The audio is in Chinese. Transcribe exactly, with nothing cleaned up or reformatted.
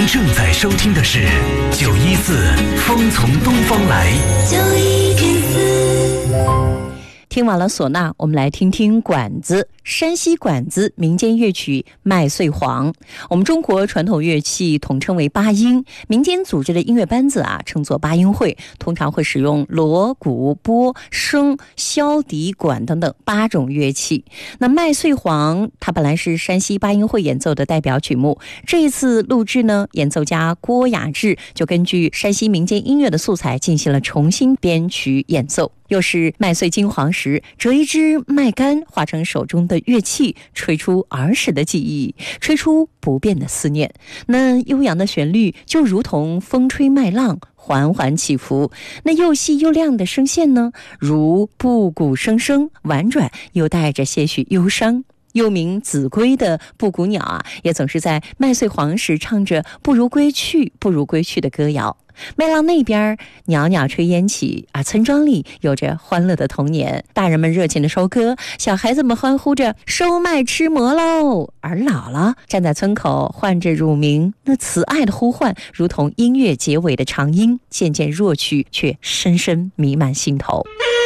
您正在收听的是九一四风从东方来，九一点四。 听完了唢呐，我们来听听管子。山西管子民间乐曲麦穗黄，我们中国传统乐器统称为八音，民间组织的音乐班子啊称作八音会，通常会使用锣、鼓、拨、笙、箫、笛、管等等八种乐器。那麦穗黄它本来是山西八音会演奏的代表曲目，这一次录制呢，演奏家郭雅志就根据山西民间音乐的素材进行了重新编曲演奏。又是麦穗金黄时，折一支麦秆化成手中的乐器，吹出儿时的记忆，吹出不变的思念。那悠扬的旋律就如同风吹麦浪，缓缓起伏。那又细又亮的声线呢，如布谷声声，婉转又带着些许忧伤。又名子规的布谷鸟啊，也总是在麦穗黄时唱着不如归去不如归去的歌谣。麦浪那边袅袅炊烟起啊，村庄里有着欢乐的童年，大人们热情的收割，小孩子们欢呼着收麦吃馍喽。而姥姥站在村口唤着乳名，那慈爱的呼唤如同音乐结尾的长音，渐渐弱去，却深深弥漫心头。